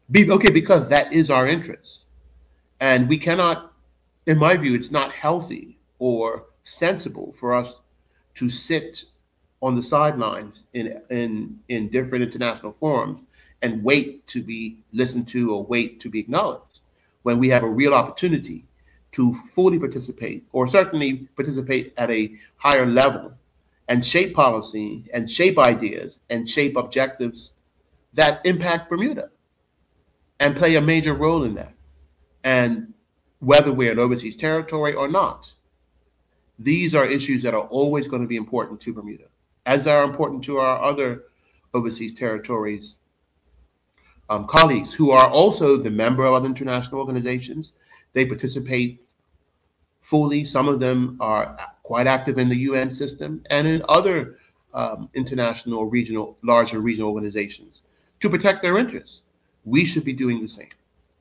Because that is our interest. And we cannot, in my view, it's not healthy or sensible for us to sit on the sidelines in different international forums and wait to be listened to or wait to be acknowledged when we have a real opportunity to fully participate or certainly participate at a higher level and shape policy and shape ideas and shape objectives that impact Bermuda and play a major role in that. And whether we're an overseas territory or not, these are issues that are always going to be important to Bermuda, as are important to our other overseas territories colleagues who are also the member of other international organizations. They participate fully. Some of them are quite active in the UN system and in other international, regional, larger regional organizations to protect their interests. We should be doing the same.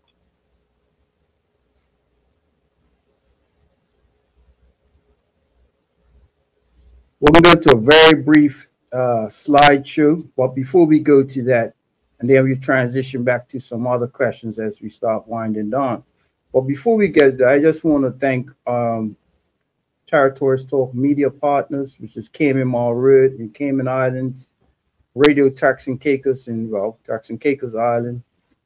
We're going to go to a very brief slideshow, but before we go to that, and then we transition back to some other questions as we start winding down. But before we get there, I just want to thank Territories Talk media partners, which is Cayman Road in Cayman Islands, Radio Turks and Caicos in, well, Turks and Caicos Island,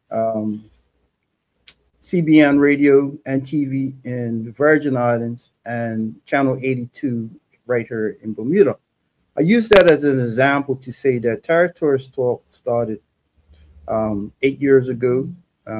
CBN Radio and TV in the Virgin Islands, and Channel 82 right here in Bermuda. I use that as an example to say that Territories Talk started 8 years ago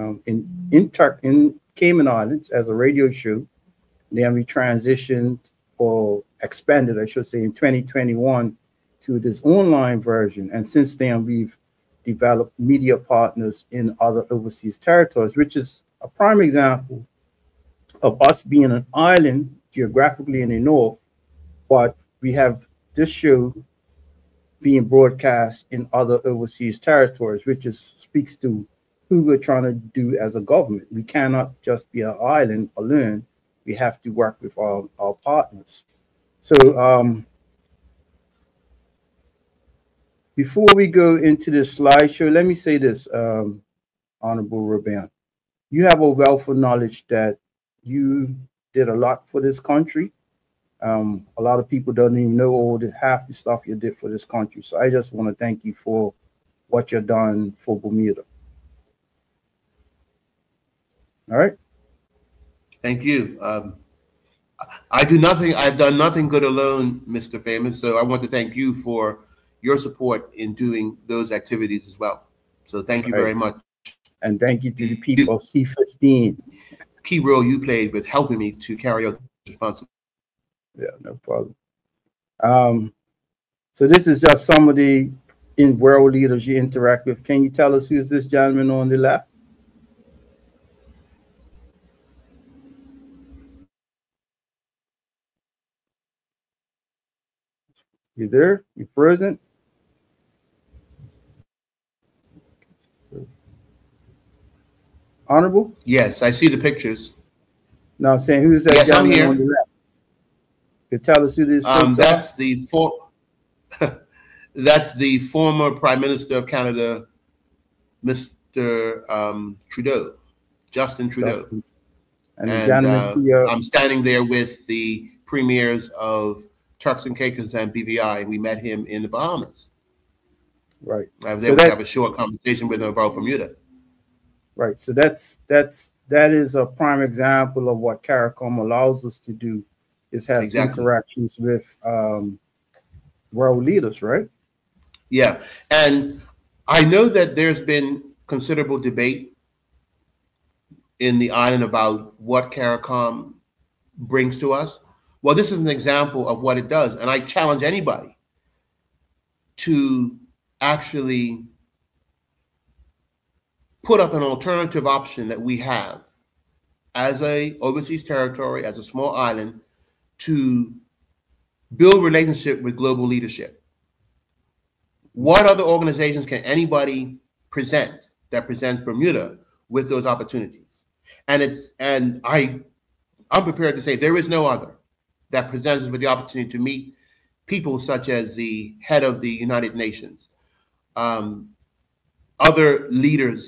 in Cayman Islands as a radio show. Then we transitioned or expanded, I should say, in 2021 to this online version. And since then, we've developed media partners in other overseas territories, which is a prime example of us being an island geographically in the north, but we have this show being broadcast in other overseas territories, which speaks to who we're trying to do as a government. We cannot just be an island alone. We have to work with our partners. So before we go into this slideshow, let me say this, Honorable Robin. You have a wealth of knowledge that you did a lot for this country. A lot of people don't even know all the half the stuff you did for this country. So I just want to thank you for what you've done for Bermuda. All right. Thank you. I do nothing. I've done nothing good alone, Mr. Famous. So I want to thank you for your support in doing those activities as well. So thank you very much. And thank you to the people of C15. Key role you played with helping me to carry out this responsibility. Yeah, no problem. So this is just some of the world leaders you interact with. Can you tell us who's this gentleman on the left? You there? You present? Honorable? Yes, I see the pictures. No, I'm saying who's that Yes, I'm gentleman here. on the left? You tell us who this is. That's that's the former Prime Minister of Canada, Mr. Trudeau, Justin Trudeau. And the gentleman to your, I'm standing there with the premiers of Turks and Caicos and BVI, and we met him in the Bahamas. right. I was So able to that- have a short conversation with him about Bermuda. Right. So that is a prime example of what CARICOM allows us to do, is have Exactly. interactions with world leaders, right? Yeah, and I know that there's been considerable debate in the island about what CARICOM brings to us. Well, this is an example of what it does, and I challenge anybody to actually put up an alternative option that we have as a overseas territory, as a small island, to build relationship with global leadership. What other organizations can anybody present that presents Bermuda with those opportunities? And I'm prepared to say there is no other that presents us with the opportunity to meet people such as the head of the United Nations, other leaders